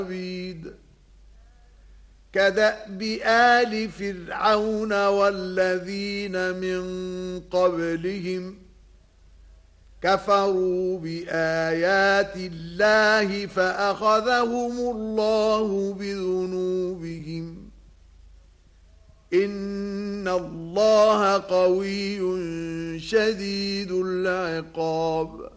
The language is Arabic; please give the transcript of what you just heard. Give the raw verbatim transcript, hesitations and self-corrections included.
كدأب آل فرعون والذين من قبلهم كفروا بآيات الله فأخذهم الله بذنوبهم إن الله قوي شديد العقاب